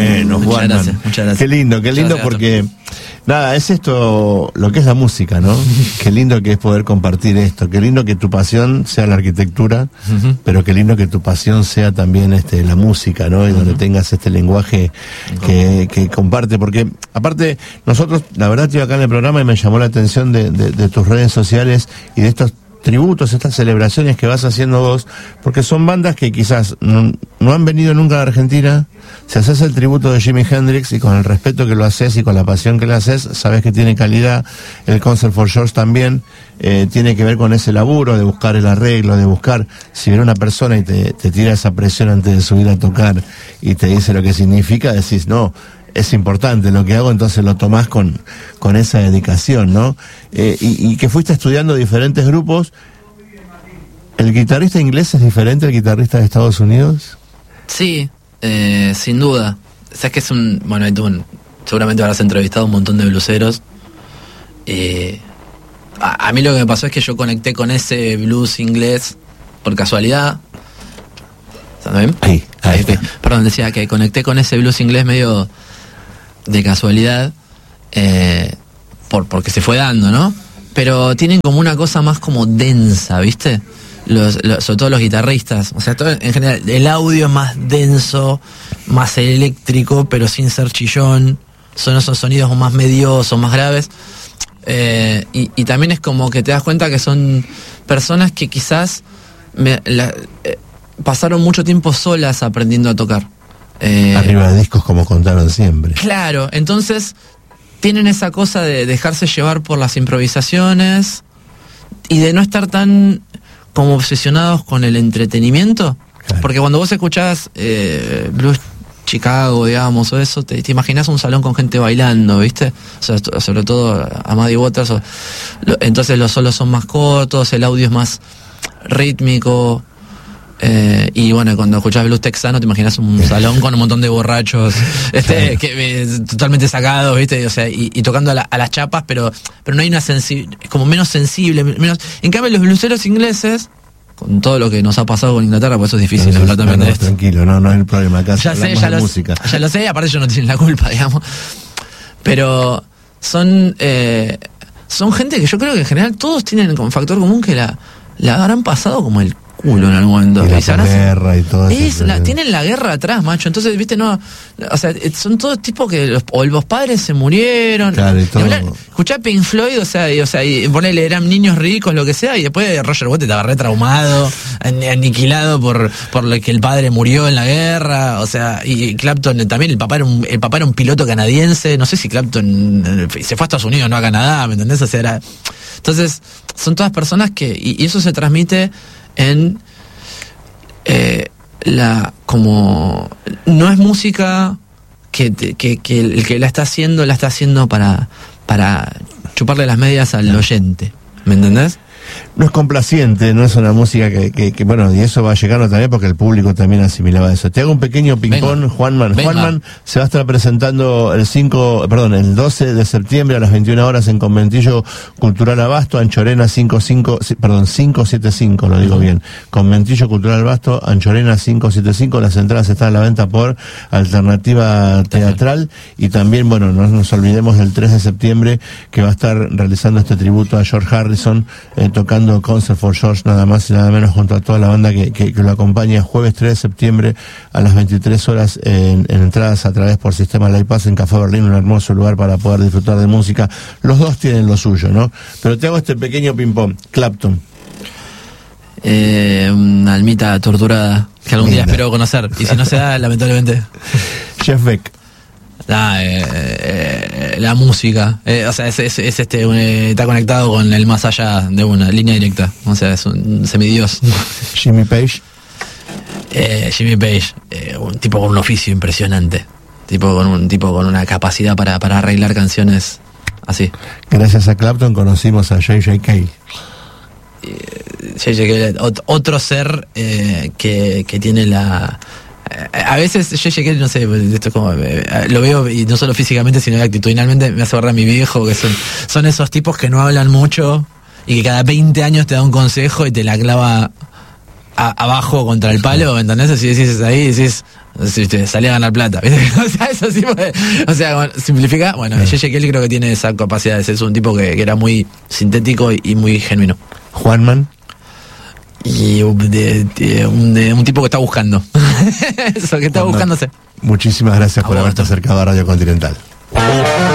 Bueno, Juanman. Muchas gracias. Qué lindo porque... Nada, es esto lo que es la música, ¿no? Qué lindo que es poder compartir esto, qué lindo que tu pasión sea la arquitectura, pero qué lindo que tu pasión sea también la música, ¿no? Y donde tengas este lenguaje que comparte, porque aparte nosotros, la verdad, estoy acá en el programa y me llamó la atención de tus redes sociales y de estos tributos, estas celebraciones que vas haciendo vos, porque son bandas que quizás no han venido nunca a Argentina. Si haces el tributo de Jimi Hendrix y con el respeto que lo haces y con la pasión que le haces, sabes que tiene calidad. El Concert for George también tiene que ver con ese laburo de buscar el arreglo, de buscar, si viene una persona y te tira esa presión antes de subir a tocar y te dice lo que significa, decís, no, es importante lo que hago, entonces lo tomás con esa dedicación, ¿no? Y que fuiste estudiando diferentes grupos. ¿El guitarrista inglés es diferente al guitarrista de Estados Unidos? Sí, sin duda. Sabes que es seguramente habrás entrevistado a un montón de blueseros. A mí lo que me pasó es que yo conecté con ese blues inglés por casualidad. ¿Está bien? Ahí está. Perdón, decía que conecté con ese blues inglés medio de casualidad, porque se fue dando, ¿no? Pero tienen como una cosa más como densa, ¿viste? Sobre todo los guitarristas, o sea, en general el audio es más denso, más eléctrico, pero sin ser chillón. Son esos sonidos más mediosos, más graves, y también es como que te das cuenta que son personas que quizás pasaron mucho tiempo solas aprendiendo a tocar. Arriba de discos, como contaron siempre. Claro, entonces tienen esa cosa de dejarse llevar por las improvisaciones y de no estar tan como obsesionados con el entretenimiento. Claro. Porque cuando vos escuchás blues Chicago, digamos, o eso, te imaginás un salón con gente bailando, ¿viste? O sea, sobre todo a Muddy Waters. Entonces los solos son más cortos, el audio es más rítmico. Y bueno, cuando escuchás blues texano te imaginas un salón con un montón de borrachos totalmente sacados, ¿viste? O sea, y tocando a las chapas, pero no hay una como menos sensible, menos. En cambio los blueseros ingleses, con todo lo que nos ha pasado con Inglaterra, pues eso es difícil hablar también de esto. Tranquilo, no hay problema, acá música. Ya lo sé, aparte ellos no tienen la culpa, digamos. Pero son gente que yo creo que en general todos tienen como factor común que la habrán pasado como el culo en algún momento. Y la guerra y todo eso. Tienen la guerra atrás, macho. Entonces, viste, no. O sea, son todos tipos que los padres se murieron. Claro, y todo. Escuchá Pink Floyd, y ponele, eran niños ricos, lo que sea, y después Roger Waters estaba re traumado, aniquilado por lo que el padre murió en la guerra. O sea, y Clapton también, el papá era un piloto canadiense. No sé si Clapton se fue a Estados Unidos, no a Canadá, ¿me entendés? O sea, entonces, son todas personas que. Y eso se transmite en como no es música que el que la está haciendo para chuparle las medias al oyente, ¿me entendés? No es complaciente, no es una música que bueno, y eso va llegando también porque el público también asimilaba eso. Te hago un pequeño ping-pong, Juanman. Juanman se va a estar presentando el 12 de septiembre a las 21 horas en Conventillo Cultural Abasto, Anchorena 575, lo digo bien. Conventillo Cultural Abasto, Anchorena 575, las entradas están a la venta por Alternativa Teatral. Y también, bueno, no nos olvidemos del 3 de septiembre que va a estar realizando este tributo a George Harrison, tocando Concert for George, nada más y nada menos, junto a toda la banda que lo acompaña, jueves 3 de septiembre a las 23 horas en entradas a través por Sistema Live Pass en Café Berlín, un hermoso lugar para poder disfrutar de música. Los dos tienen lo suyo, ¿no? Pero te hago este pequeño ping-pong. Clapton. Una almita torturada que algún día espero conocer, y si no se da, lamentablemente. Jeff Beck. La música, o sea, está conectado con el más allá de una línea directa, o sea, es un semidios. Jimmy Page. Un tipo con un oficio impresionante, un tipo con una capacidad para arreglar canciones así. Gracias a Clapton conocimos a J.J. Cale. Otro ser que tiene la. A veces yo llegué, no sé, esto como lo veo, y no solo físicamente sino actitudinalmente, me hace acordar a mi viejo, que son esos tipos que no hablan mucho y que cada 20 años te da un consejo y te la clava abajo contra el palo, ¿entendés? Si decís ahí, decís, salí a ganar plata, ¿viste? O sea, eso sí puede, o sea, bueno, simplifica. Bueno, J.J. Kelly creo que tiene esa capacidad de ser un tipo que era muy sintético y muy genuino. Juanman. Y un tipo que está buscando. Eso, que está buscándose. Muchísimas gracias por haberte acercado a Radio Continental.